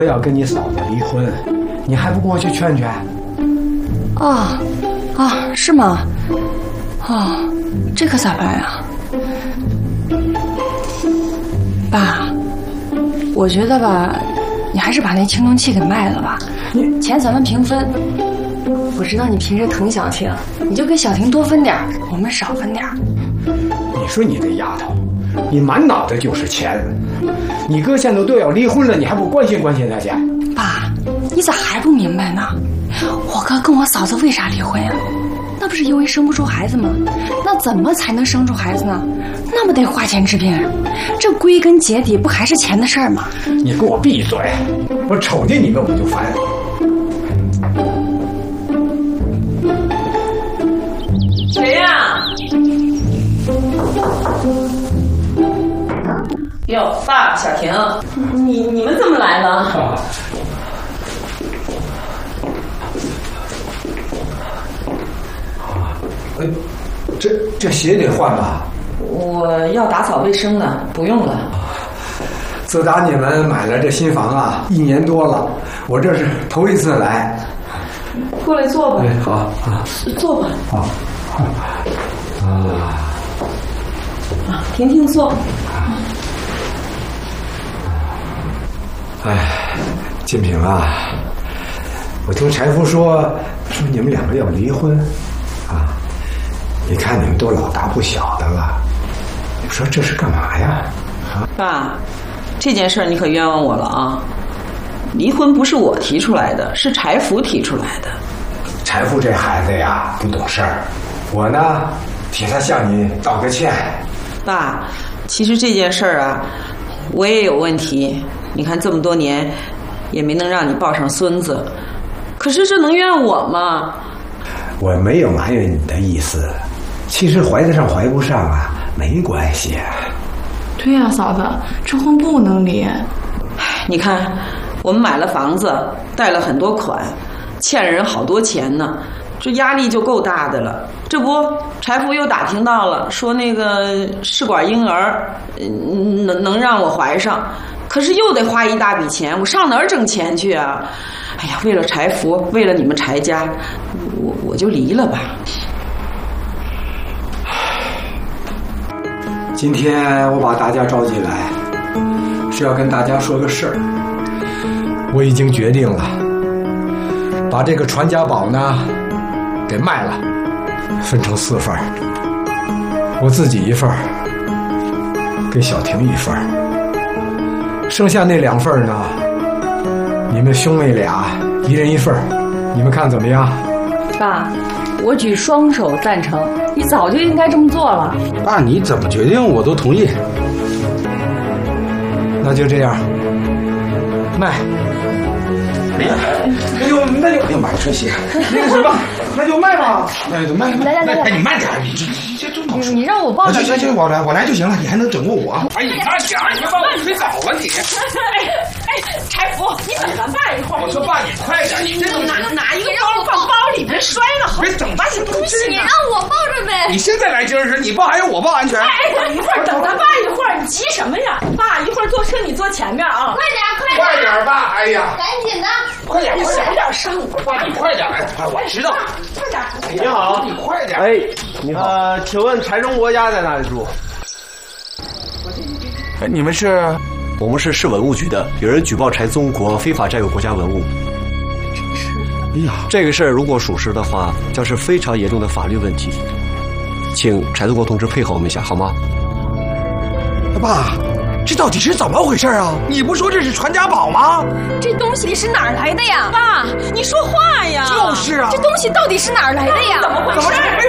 我要跟你嫂子离婚，你还不过去劝劝？ 是吗？这可咋办呀？爸，我觉得吧，你还是把那青铜器给卖了吧，钱咱们平分。我知道你平时疼小婷，你就给小婷多分点，我们少分点。 你说你这丫头，你满脑袋就是钱。你哥现在都要离婚了，你还不关心关心他去？ 爸，你咋还不明白呢？我哥跟我嫂子为啥离婚呀？那不是因为生不出孩子吗？那怎么才能生出孩子呢？那么得花钱治病，这归根结底不还是钱的事儿吗？ 你给我闭嘴！我瞅见你们我就烦。 谁呀？哟，爸，小婷，你们怎么来了？ 这鞋得换吧？ 我要打扫卫生的，不用了。 自打你们买了这新房啊，1年多了，我这是头一次来。 过来坐吧。 好啊， 坐吧。 好。 婷婷坐。 金平啊，我听柴夫说你们两个要离婚啊。你看你们都老大不小的了，你说这是干嘛呀？ 爸，这件事你可冤枉我了啊！离婚不是我提出来的，是柴福提出来的。 柴福这孩子呀不懂事儿，我呢替他向你道个歉。 爸，其实这件事儿啊，我也有问题。你看这么多年也没能让你抱上孙子，可是这能怨我吗？ 我没有埋怨你的意思，其实怀得上怀不上啊没关系。 对呀，嫂子，这婚不能离。 你看我们买了房子，贷了很多款，欠人好多钱呢，这压力就够大的了。这不柴福又打听到了，说那个试管婴儿能让我怀上，可是又得花一大笔钱，我上哪儿挣钱去啊？哎呀，为了柴福，为了你们柴家，我就离了吧。 今天我把大家召集来，是要跟大家说个事儿。我已经决定了，把这个传家宝呢给卖了，分成4份，我自己1份，给小婷1份，剩下那2份呢，你们兄妹俩1人1份，你们看怎么样？ 爸，我举双手赞成，你早就应该这么做了。 爸，你怎么决定我都同意。 那就这样，卖。 哎呦，那就买车鞋，那个什么，那就卖吧，那就卖。 来， 你慢点， 你让我抱着。 行，我来就行了，你还能整过我？哎，你慢点，你把我推倒了你！ 柴福，你等咱爸一会儿。 我说爸，你快点，你这种拿一个包放包里边摔了， 别整吧，你不行， 你让我抱着呗。 你现在来精神，你抱还有我抱安全。 等一会儿，等咱爸一会儿，你急什么呀？爸，一会儿坐车你坐前面啊。 快点吧！哎呀， 赶紧的， 快点， 你省点伤。 爸，你快点！哎，我知道。 快点！ 你好，你快点！ 哎，你好。请问柴中国家在哪里住？ 你们是？ 我们是市文物局的，有人举报柴宗国非法占有国家文物。 哎呀， 这个事儿如果属实的话，将是非常严重的法律问题，请柴宗国同志配合我们一下，好吗？ 爸，这到底是怎么回事啊？你不说这是传家宝吗？ 这东西是哪儿来的呀？ 爸，你说话呀！ 就是啊， 这东西到底是哪儿来的呀？ 怎么回事？